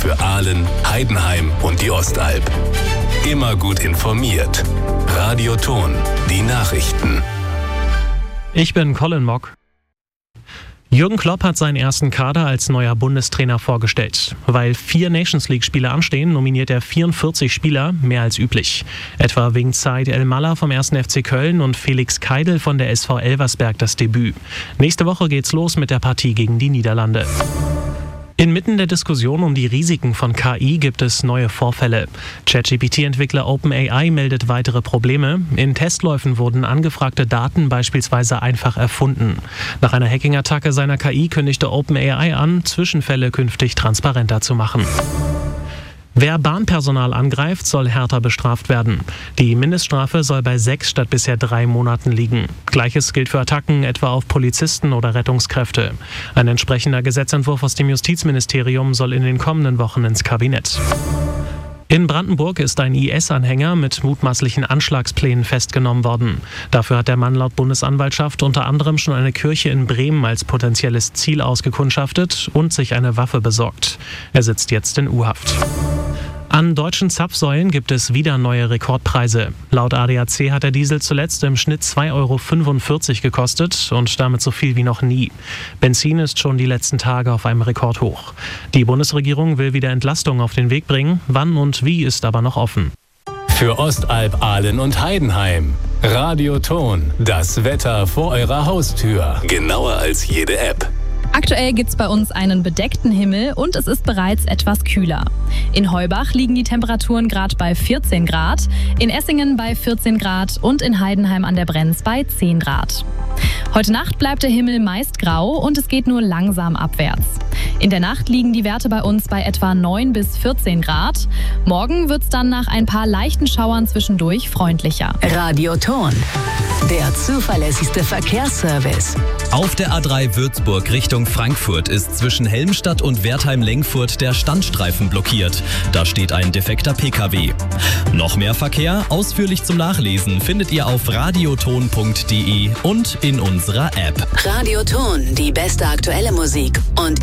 für Aalen, Heidenheim und die Ostalb. Immer gut informiert. Radio Thon, die Nachrichten. Ich bin Colin Mock. Jürgen Klopp hat seinen ersten Kader als neuer Bundestrainer vorgestellt. Weil 4 Nations-League-Spiele anstehen, nominiert er 44 Spieler, mehr als üblich. Etwa wegen Said El-Mallah vom 1. FC Köln und Felix Keidel von der SV Elversberg das Debüt. Nächste Woche geht's los mit der Partie gegen die Niederlande. Inmitten der Diskussion um die Risiken von KI gibt es neue Vorfälle. ChatGPT-Entwickler OpenAI meldet weitere Probleme. In Testläufen wurden angefragte Daten beispielsweise einfach erfunden. Nach einer Hacking-Attacke seiner KI kündigte OpenAI an, Zwischenfälle künftig transparenter zu machen. Wer Bahnpersonal angreift, soll härter bestraft werden. Die Mindeststrafe soll bei 6 statt bisher 3 Monaten liegen. Gleiches gilt für Attacken etwa auf Polizisten oder Rettungskräfte. Ein entsprechender Gesetzentwurf aus dem Justizministerium soll in den kommenden Wochen ins Kabinett. In Brandenburg ist ein IS-Anhänger mit mutmaßlichen Anschlagsplänen festgenommen worden. Dafür hat der Mann laut Bundesanwaltschaft unter anderem schon eine Kirche in Bremen als potenzielles Ziel ausgekundschaftet und sich eine Waffe besorgt. Er sitzt jetzt in U-Haft. An deutschen Zapfsäulen gibt es wieder neue Rekordpreise. Laut ADAC hat der Diesel zuletzt im Schnitt 2,45 € gekostet und damit so viel wie noch nie. Benzin ist schon die letzten Tage auf einem Rekordhoch. Die Bundesregierung will wieder Entlastung auf den Weg bringen. Wann und wie ist aber noch offen. Für Ostalb, Aalen und Heidenheim. Radio Thon, das Wetter vor eurer Haustür. Genauer als jede App. Aktuell gibt's bei uns einen bedeckten Himmel und es ist bereits etwas kühler. In Heubach liegen die Temperaturen gerade bei 14 Grad, in Essingen bei 14 Grad und in Heidenheim an der Brenz bei 10 Grad. Heute Nacht bleibt der Himmel meist grau und es geht nur langsam abwärts. In der Nacht liegen die Werte bei uns bei etwa 9 bis 14 Grad. Morgen wird's dann nach ein paar leichten Schauern zwischendurch freundlicher. Radio Thon, der zuverlässigste Verkehrsservice. Auf der A3 Würzburg Richtung Frankfurt ist zwischen Helmstadt und Wertheim-Lengfurt der Standstreifen blockiert. Da steht ein defekter PKW. Noch mehr Verkehr, ausführlich zum Nachlesen, findet ihr auf radiothon.de und in unserer App. Radio Thon, die beste aktuelle Musik und